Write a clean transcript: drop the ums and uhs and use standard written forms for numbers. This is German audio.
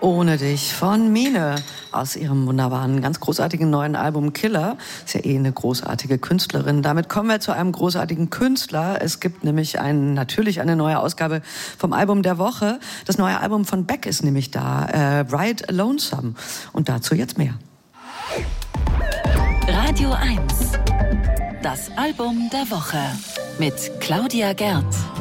Ohne dich von Mine aus ihrem wunderbaren, ganz großartigen neuen Album Killer. Ist ja eine großartige Künstlerin. Damit kommen wir zu einem großartigen Künstler. Es gibt nämlich natürlich eine neue Ausgabe vom Album der Woche. Das neue Album von Beck ist nämlich da, Ride Lonesome. Und dazu jetzt mehr. Radio 1, das Album der Woche mit Claudia Gerth.